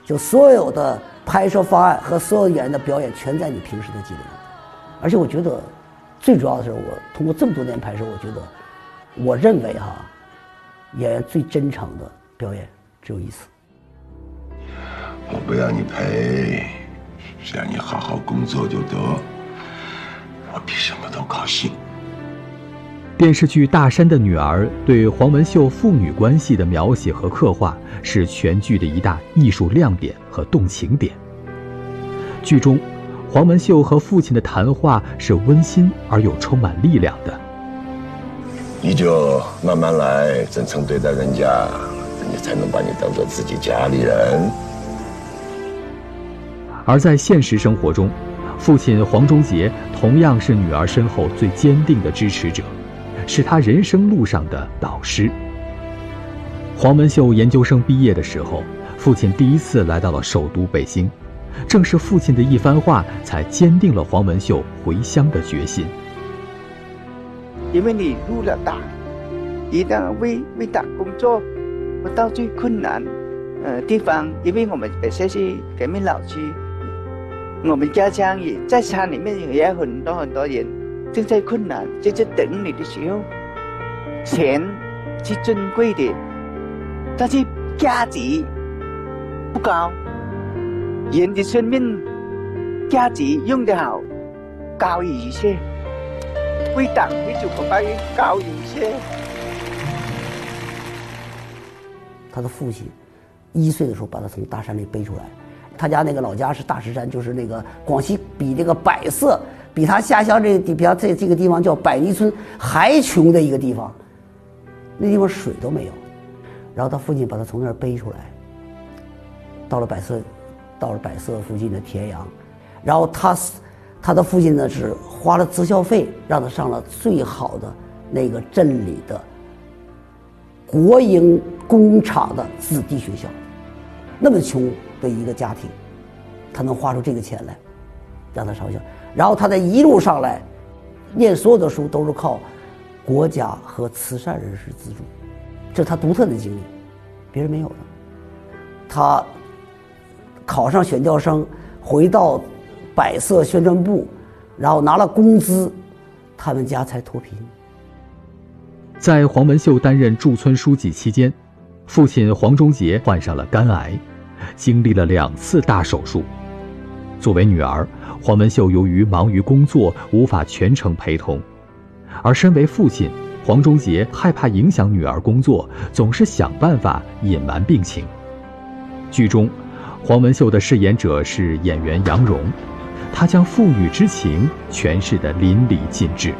就所有的拍摄方案和所有演员的表演全在你平时的积累。而且我觉得最主要的是，我通过这么多年拍摄，我认为演员最真诚的表演只有一次。 我不要你赔，只要你好好工作就得，我比什么都高兴。 电视剧《大山的女儿》对黄文秀父女关系的描写和刻画，是全剧的一大艺术亮点和动情点。剧中，黄文秀和父亲的谈话是温馨而又充满力量的。 你就慢慢来，真诚对待人家，人家才能把你当做自己家里人。 而在现实生活中，父亲黄忠杰同样是女儿身后最坚定的支持者，是她人生路上的导师。黄文秀研究生毕业的时候，父亲第一次来到了首都北京，正是父亲的一番话才坚定了黄文秀回乡的决心。 因为你入了党，一定要为党工作，不到最困难地方。因为我们本身是革命老区，我们家乡也在山里面也有很多人正在困难，正在等你的时候。钱是珍贵的，但是价值不高。人的生命价值用得好，高于一切。为党为祖国发言高于一切。 他的父亲1岁的时候把他从大山里背出来，他家那个老家是大石山，就是那个广西比这个百色，比他下乡比他这个地方叫百里村还穷的一个地方，那地方水都没有。然后他父亲把他从那儿背出来，到了百色附近的田阳，然后他的父亲呢是花了自校费让他上了最好的那个镇里的国营工厂的子弟学校。那么穷的一个家庭，他能花出这个钱来让他上校，然后他在一路上来念所有的书都是靠国家和慈善人士资助，这是他独特的经历，别人没有的。他考上选调生，回到百色宣传部，然后拿了工资，他们家才脱贫。 在黄文秀担任驻村书记期间，父亲黄忠杰患上了肝癌，经历了2次大手术。作为女儿，黄文秀由于忙于工作无法全程陪同，而身为父亲，黄忠杰害怕影响女儿工作，总是想办法隐瞒病情。剧中，黄文秀的饰演者是演员杨蓉，她将父女之情诠释得淋漓尽致。